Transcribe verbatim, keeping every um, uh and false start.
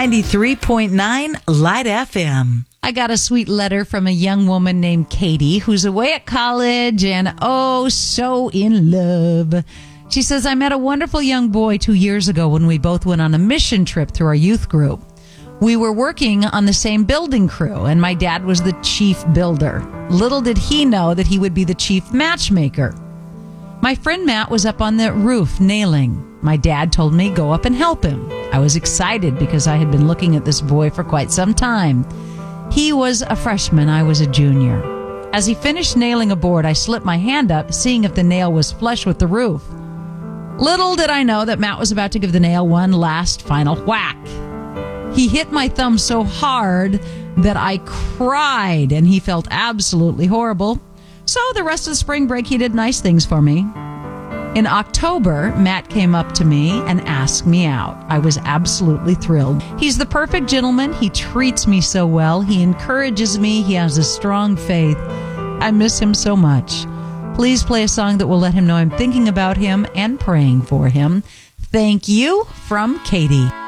ninety-three point nine Light F M. I got a sweet letter from a young woman named Katie who's away at college and oh, so in love. She says, I met a wonderful young boy two years ago when we both went on a mission trip through our youth group. We were working on the same building crew, and my dad was the chief builder. Little did he know that he would be the chief matchmaker. My friend Matt was up on the roof nailing. My dad told me go up and help him. I was excited because I had been looking at this boy for quite some time. He was a freshman, I was a junior. As he finished nailing a board, I slipped my hand up, seeing if the nail was flush with the roof. Little did I know that Matt was about to give the nail one last final whack. He hit my thumb so hard that I cried, and he felt absolutely horrible. So the rest of the spring break, he did nice things for me. In October, Matt came up to me and asked me out. I was absolutely thrilled. He's the perfect gentleman. He treats me so well. He encourages me. He has a strong faith. I miss him so much. Please play a song that will let him know I'm thinking about him and praying for him. Thank you, from Katie.